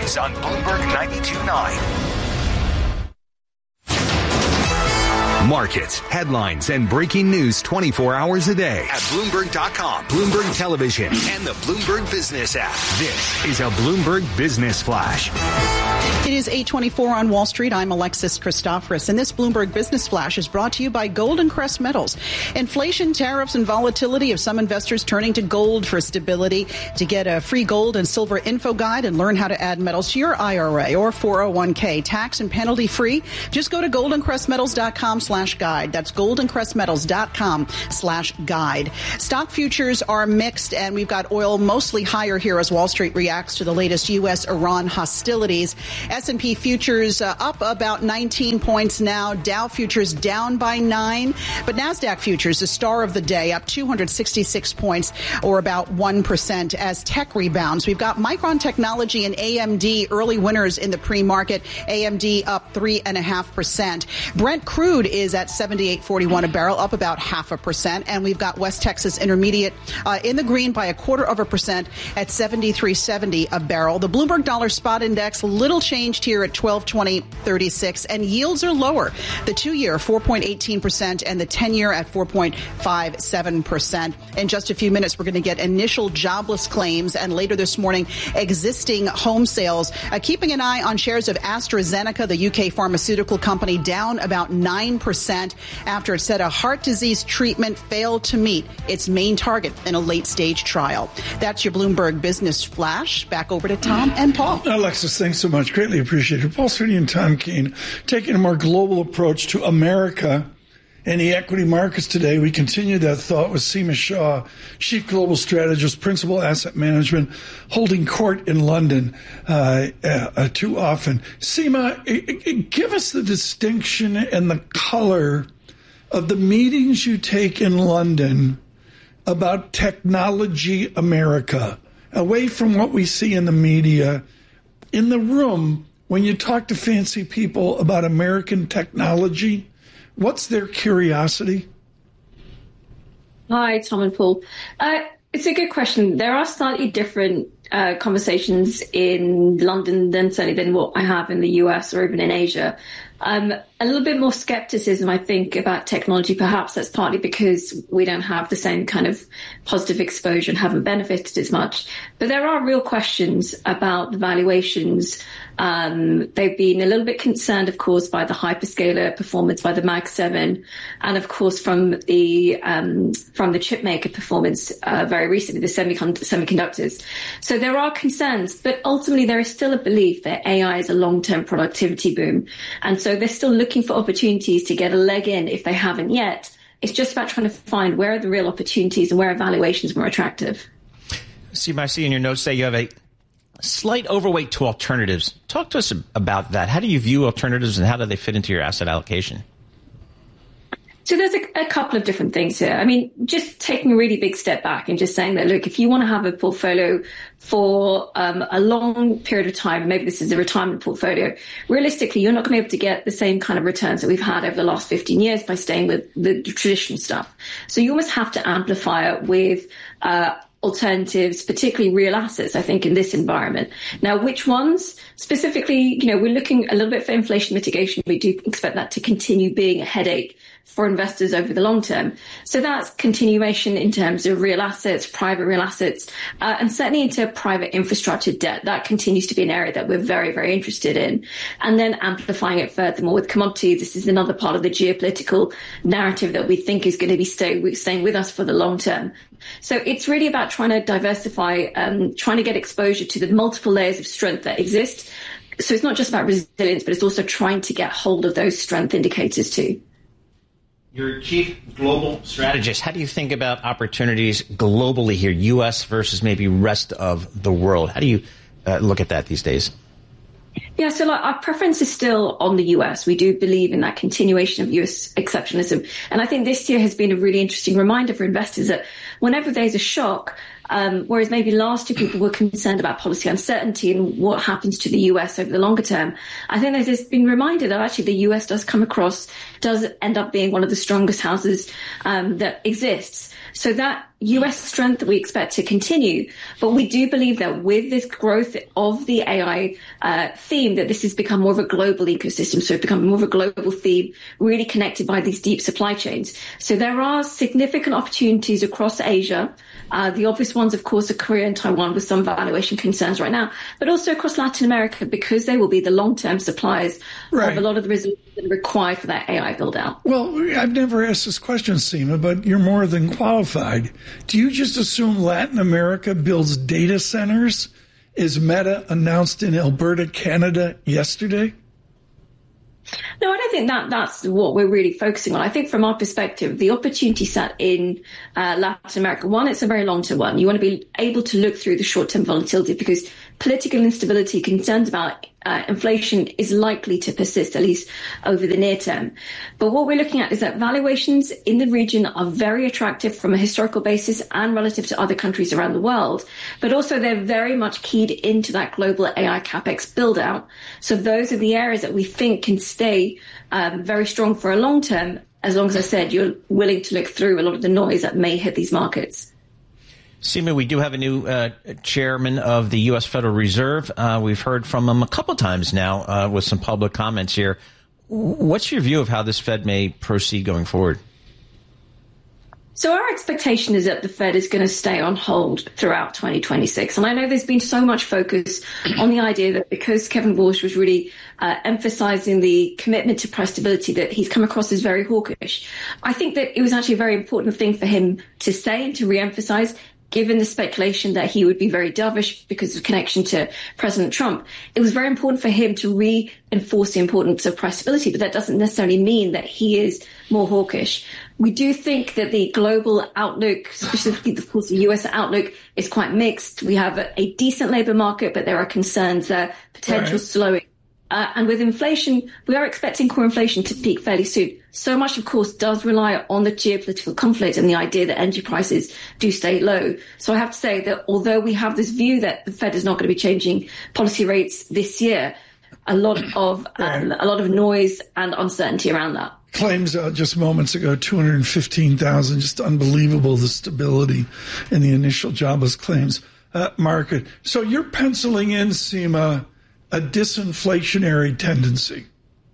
Rise on Bloomberg 92.9. Markets, headlines, and breaking news 24 hours a day at Bloomberg.com, Bloomberg Television, and the Bloomberg Business app. This is a Bloomberg Business Flash. It is 8:24 on Wall Street. I'm Alexis Christoforous, and this Bloomberg Business Flash is brought to you by Golden Crest Metals. Inflation, tariffs, and volatility of some investors turning to gold for stability. To get a free gold and silver info guide and learn how to add metals to your IRA or 401k, tax and penalty free, just go to goldencrestmetals.com/guide. That's goldencrestmetals.com/guide. Stock futures are mixed, and we've got oil mostly higher here as Wall Street reacts to the latest U.S.-Iran hostilities. S&P futures up about 19 points now. Dow futures down by 9. But NASDAQ futures, the star of the day, up 266 points or about 1% as tech rebounds. We've got Micron Technology and AMD early winners in the pre-market. AMD up 3.5%. Brent crude is at $78.41 a barrel, up about 0.5%. And we've got West Texas Intermediate in the green by 0.25% at $73.70 a barrel. The Bloomberg Dollar Spot Index, little changed here at 1220.36, and yields are lower. The 2-year 4.18% and the 10-year at 4.57%. In just a few minutes, we're going to get initial jobless claims, and later this morning, existing home sales. Keeping an eye on shares of AstraZeneca, the UK pharmaceutical company, down about 9% after it said a heart disease treatment failed to meet its main target in a late-stage trial. That's your Bloomberg Business Flash. Back over to Tom and Paul. Alexis, thanks so much. Greatly appreciated. Paul Cerny and Tom Keene taking a more global approach to America and the equity markets today. We continue that thought with Seema Shah, Chief Global Strategist, Principal Asset Management, holding court in London too often. Seema, give us the distinction and the color of the meetings you take in London about Technology America, away from what we see in the media. In the room, when you talk to fancy people about American technology, what's their curiosity? Hi, Tom and Paul. It's a good question. There are slightly different conversations in London than what I have in the US or even in Asia. A little bit more skepticism, I think, about technology. Perhaps that's partly because we don't have the same kind of positive exposure and haven't benefited as much. But there are real questions about the valuations. They've been a little bit concerned, of course, by the hyperscaler performance, by the Mag 7, and of course from the chip maker performance very recently, the semiconductors. So there are concerns, but ultimately there is still a belief that AI is a long-term productivity boom, and so they're still looking for opportunities to get a leg in if they haven't yet. It's just about trying to find where are the real opportunities and where are valuations more attractive. See, I see in your notes say you have a slight overweight to alternatives. Talk to us about that. How do you view alternatives and how do they fit into your asset allocation? So there's a couple of different things here. I mean, just taking a really big step back and just saying that, look, if you want to have a portfolio for a long period of time, maybe this is a retirement portfolio, realistically, you're not going to be able to get the same kind of returns that we've had over the last 15 years by staying with the traditional stuff. So you almost have to amplify it with alternatives, particularly real assets, I think, in this environment. Now, which ones? Specifically, we're looking a little bit for inflation mitigation. We do expect that to continue being a headache for investors over the long term. So that's continuation in terms of real assets, private real assets, and certainly into private infrastructure debt. That continues to be an area that we're very, very interested in. And then amplifying it furthermore with commodities. This is another part of the geopolitical narrative that we think is going to be staying with us for the long term. So it's really about trying to diversify, trying to get exposure to the multiple layers of strength that exist. So it's not just about resilience, but it's also trying to get hold of those strength indicators too. You're Chief Global Strategist. How do you think about opportunities globally here, U.S. versus maybe rest of the world? How do you look at that these days? Yeah, so our preference is still on the US. We do believe in that continuation of US exceptionalism. And I think this year has been a really interesting reminder for investors that whenever there's a shock, whereas maybe last year people were concerned about policy uncertainty and what happens to the US over the longer term. I think there's just been reminded that actually the US does end up being one of the strongest houses that exists. So that US strength we expect to continue. But we do believe that with this growth of the AI theme, that this has become more of a global ecosystem. So it's become more of a global theme, really connected by these deep supply chains. So there are significant opportunities across Asia. The obvious ones, of course, are Korea and Taiwan with some valuation concerns right now, but also across Latin America because they will be the long-term suppliers of a lot of the resources that are required for that AI build-out. Well, I've never asked this question, Seema, but you're more than qualified. Do you just assume Latin America builds data centers, as Meta announced in Alberta, Canada yesterday? No, I don't think that's what we're really focusing on. I think from our perspective, the opportunity set in Latin America, one, it's a very long-term one. You want to be able to look through the short-term volatility because political instability, concerns about inflation is likely to persist, at least over the near term. But what we're looking at is that valuations in the region are very attractive from a historical basis and relative to other countries around the world. But also they're very much keyed into that global AI CapEx build out. So those are the areas that we think can stay very strong for a long term, as long as I said, you're willing to look through a lot of the noise that may hit these markets. Seema, we do have a new chairman of the U.S. Federal Reserve. We've heard from him a couple times now with some public comments here. What's your view of how this Fed may proceed going forward? So our expectation is that the Fed is going to stay on hold throughout 2026. And I know there's been so much focus on the idea that because Kevin Walsh was really emphasizing the commitment to price stability, that he's come across as very hawkish. I think that it was actually a very important thing for him to say and to reemphasize, given the speculation that he would be very dovish because of connection to President Trump. It was very important for him to reinforce the importance of price stability, but that doesn't necessarily mean that he is more hawkish. We do think that the global outlook, specifically, of course, the U.S. outlook, is quite mixed. We have a decent labor market, but there are concerns that potential slowing. And with inflation, we are expecting core inflation to peak fairly soon. So much, of course, does rely on the geopolitical conflict and the idea that energy prices do stay low. So I have to say that although we have this view that the Fed is not going to be changing policy rates this year, a lot of noise and uncertainty around that. Claims just moments ago, 215,000, just unbelievable, the stability in the initial jobless claims market. So you're penciling in, Seema, a disinflationary tendency.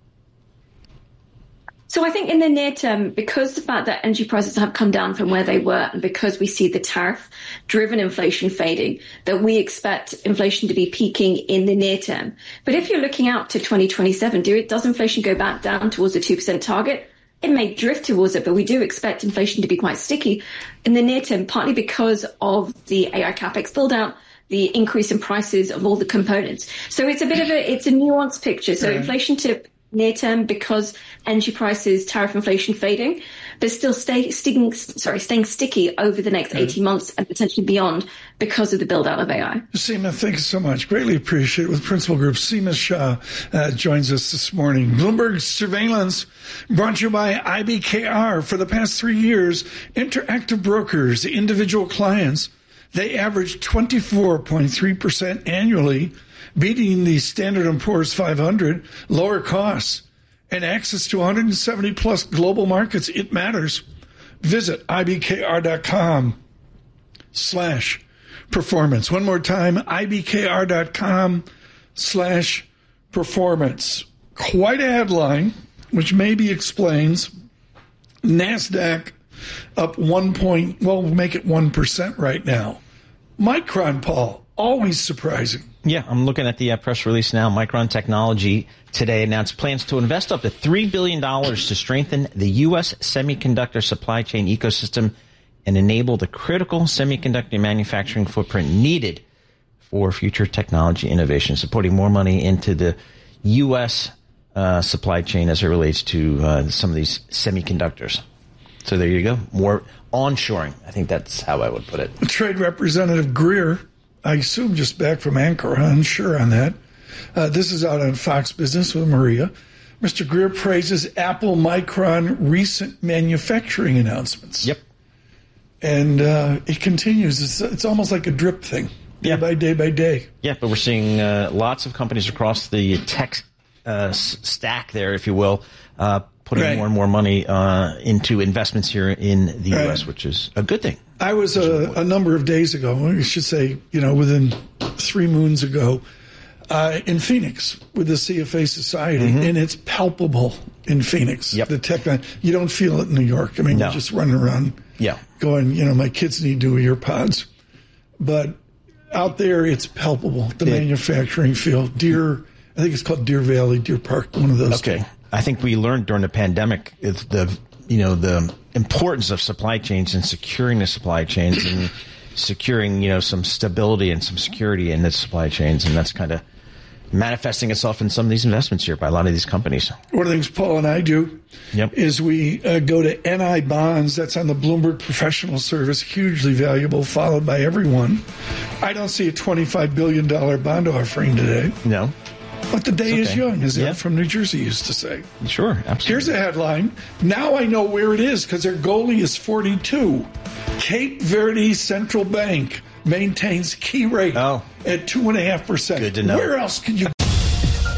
So I think in the near term, because the fact that energy prices have come down from where they were and because we see the tariff-driven inflation fading, that we expect inflation to be peaking in the near term. But if you're looking out to 2027, does inflation go back down towards the 2% target? It may drift towards it, but we do expect inflation to be quite sticky in the near term, partly because of the AI CapEx build-out, the increase in prices of all the components. So it's a nuanced picture. So inflation to near term because energy prices, tariff inflation fading, but still staying sticky over the next 18 months and potentially beyond because of the build out of AI. Seema, thank you so much. Greatly appreciate it. With Principal Group, Seema Shah joins us this morning. Bloomberg Surveillance brought to you by IBKR. For the past 3 years, Interactive Brokers, individual clients, they averaged 24.3% annually, beating the Standard & Poor's 500, lower costs, and access to 170-plus global markets. It matters. Visit ibkr.com/performance. One more time, ibkr.com/performance. Quite a headline, which maybe explains NASDAQ up make it 1% right now. Micron, Paul, always surprising. Yeah, I'm looking at the press release now. Micron Technology today announced plans to invest up to $3 billion to strengthen the U.S. semiconductor supply chain ecosystem and enable the critical semiconductor manufacturing footprint needed for future technology innovation, supporting more money into the U.S. Supply chain as it relates to some of these semiconductors. So there you go. More onshoring. I think that's how I would put it. Trade Representative Greer, I assume just back from Anchor, unsure on that. This is out on Fox Business with Maria. Mr. Greer praises Apple Micron recent manufacturing announcements. Yep. And it continues. It's almost like a drip thing, day by day by day. Yeah, but we're seeing lots of companies across the tech stack there, if you will, putting more and more money into investments here in the U.S., which is a good thing. I was a number of days ago, I should say, within 3 moons ago, in Phoenix with the CFA Society, and it's palpable in Phoenix. Yep. The tech, you don't feel it in New York. I mean, you're just running around going, my kids need new ear pods. But out there, it's palpable, the manufacturing field. I think it's called Deer Valley, Deer Park, one of those. Okay. I think we learned during the pandemic the importance of supply chains and securing the supply chains and securing, some stability and some security in the supply chains. And that's kind of manifesting itself in some of these investments here by a lot of these companies. One of the things Paul and I do is we go to NI Bonds. That's on the Bloomberg Professional Service, hugely valuable, followed by everyone. I don't see a $25 billion bond offering today. No. But the day is young, as Ed from New Jersey used to say. Sure, absolutely. Here's a headline. Now I know where it is because their goalie is 42. Cape Verde Central Bank maintains key rate at 2.5%. Good to know. Where else can you